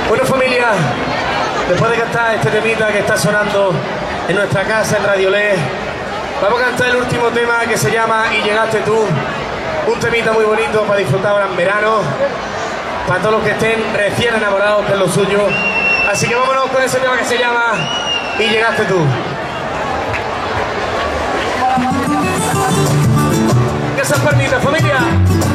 Bueno, familia, después de cantar este temita que está sonando en nuestra casa en Radio Le, vamos a cantar el último tema que se llama Y llegaste tú. Un temita muy bonito para disfrutar ahora en verano, para todos los que estén recién enamorados, que es lo suyo. Así que vámonos con ese tema que se llama Y llegaste tú. Esas palmitas, familia.